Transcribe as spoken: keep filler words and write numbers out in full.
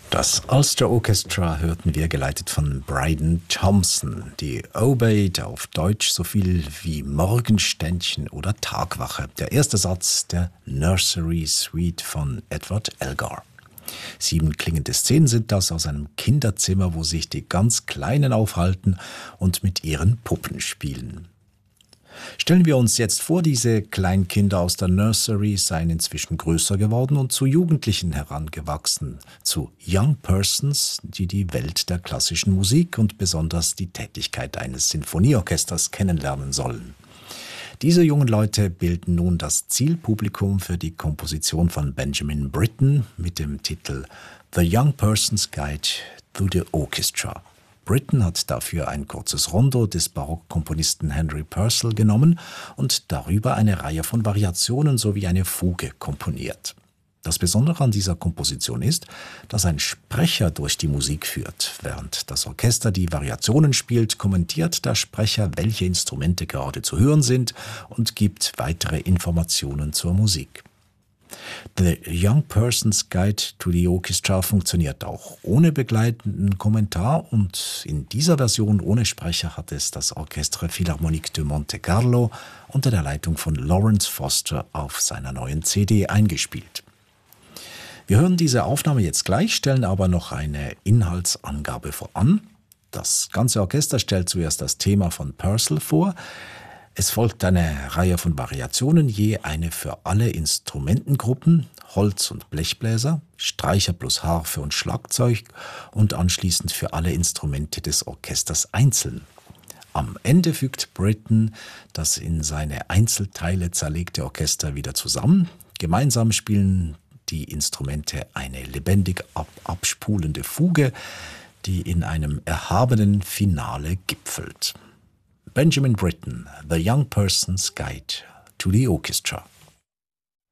Das Ulster Orchestra hörten wir, geleitet von Bryden Thompson. Die Obaid, auf Deutsch so viel wie Morgenständchen oder Tagwache. Der erste Satz der Nursery Suite von Edward Elgar. Sieben klingende Szenen sind das aus einem Kinderzimmer, wo sich die ganz Kleinen aufhalten und mit ihren Puppen spielen. Stellen wir uns jetzt vor, diese Kleinkinder aus der Nursery seien inzwischen größer geworden und zu Jugendlichen herangewachsen, zu Young Persons, die die Welt der klassischen Musik und besonders die Tätigkeit eines Sinfonieorchesters kennenlernen sollen. Diese jungen Leute bilden nun das Zielpublikum für die Komposition von Benjamin Britten mit dem Titel The Young Person's Guide to the Orchestra. Britten hat dafür ein kurzes Rondo des Barockkomponisten Henry Purcell genommen und darüber eine Reihe von Variationen sowie eine Fuge komponiert. Das Besondere an dieser Komposition ist, dass ein Sprecher durch die Musik führt. Während das Orchester die Variationen spielt, kommentiert der Sprecher, welche Instrumente gerade zu hören sind und gibt weitere Informationen zur Musik. The Young Person's Guide to the Orchestra funktioniert auch ohne begleitenden Kommentar und in dieser Version ohne Sprecher hat es das Orchestre Philharmonique de Monte Carlo unter der Leitung von Lawrence Foster auf seiner neuen C D eingespielt. Wir hören diese Aufnahme jetzt gleich, stellen aber noch eine Inhaltsangabe voran. Das ganze Orchester stellt zuerst das Thema von Purcell vor. Es folgt eine Reihe von Variationen, je eine für alle Instrumentengruppen, Holz- und Blechbläser, Streicher plus Harfe und Schlagzeug und anschließend für alle Instrumente des Orchesters einzeln. Am Ende fügt Britten das in seine Einzelteile zerlegte Orchester wieder zusammen. Gemeinsam spielen die Instrumente eine lebendig ab- abspulende Fuge, die in einem erhabenen Finale gipfelt. Benjamin Britten, The Young Person's Guide to the Orchestra.